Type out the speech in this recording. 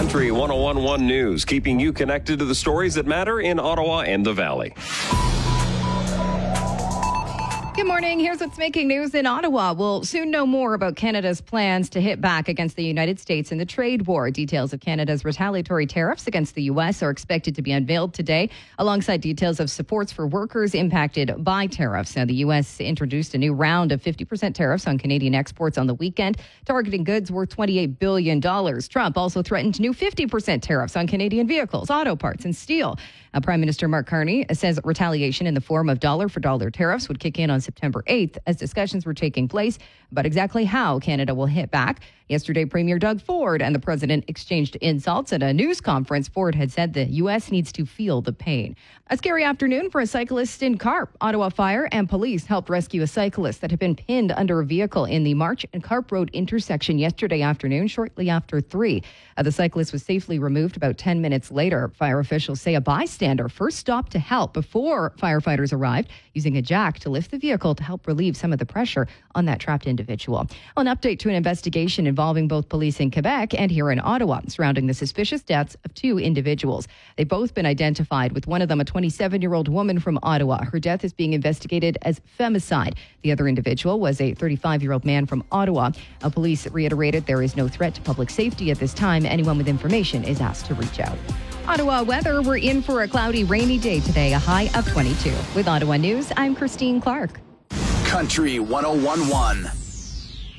Country 101.1 News, keeping you connected to the stories that matter in Ottawa and the Valley. Good morning. Here's what's making news in Ottawa. We'll soon know more about Canada's plans to hit back against the United States in the trade war. Details of Canada's retaliatory tariffs against the U.S. are expected to be unveiled today, alongside details of supports for workers impacted by tariffs. Now, the U.S. introduced a new round of 50% tariffs on Canadian exports on the weekend, targeting goods worth $28 billion. Trump also threatened new 50% tariffs on Canadian vehicles, auto parts, and steel. Prime Minister Mark Carney says retaliation in the form of dollar-for-dollar tariffs would kick in on September 8th as discussions were taking place about exactly how Canada will hit back. Yesterday, Premier Doug Ford and the president exchanged insults at a news conference. Ford had said the U.S. needs to feel the pain. A scary afternoon for a cyclist in Carp. Ottawa Fire and police helped rescue a cyclist that had been pinned under a vehicle in the March and Carp Road intersection yesterday afternoon, shortly after 3. The cyclist was safely removed about 10 minutes later. Fire officials say a bystander first stopped to help before firefighters arrived, using a jack to lift the vehicle to help relieve some of the pressure on that trapped individual. An update to an investigation involving both police in Quebec and here in Ottawa surrounding the suspicious deaths of 2 individuals. They've both been identified, with one of them a 27-year-old woman from Ottawa. Her death is being investigated as femicide. The other individual was a 35-year-old man from Ottawa. Police reiterated there is no threat to public safety at this time. Anyone with information is asked to reach out. Ottawa weather, we're in for a cloudy, rainy day today, a high of 22. With Ottawa News, I'm Christine Clark. Country 101.1.